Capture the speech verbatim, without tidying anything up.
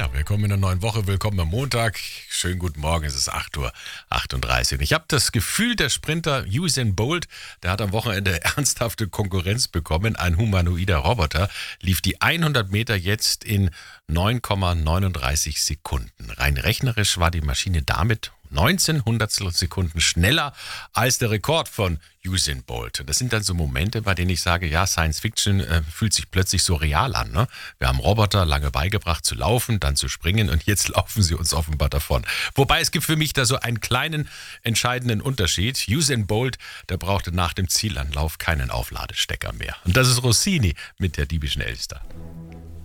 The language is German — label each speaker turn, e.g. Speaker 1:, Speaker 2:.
Speaker 1: Ja, willkommen in der neuen Woche, willkommen am Montag. Schönen guten Morgen, es ist acht Uhr achtunddreißig. Und ich habe das Gefühl, der Sprinter Usain Bolt, der hat am Wochenende ernsthafte Konkurrenz bekommen. Ein humanoider Roboter lief die hundert Meter jetzt in neun Komma neununddreißig Sekunden. Rein rechnerisch war die Maschine damit neunzehn Hundertstel Sekunden schneller als der Rekord von Usain Bolt. Und das sind dann so Momente, bei denen ich sage, ja, Science Fiction äh, fühlt sich plötzlich so real an. Ne? Wir haben Roboter lange beigebracht zu laufen, dann zu springen und jetzt laufen sie uns offenbar davon. Wobei es gibt für mich da so einen kleinen entscheidenden Unterschied. Usain Bolt, der brauchte nach dem Zielanlauf keinen Aufladestecker mehr. Und das ist Rossini mit der diebischen Elster.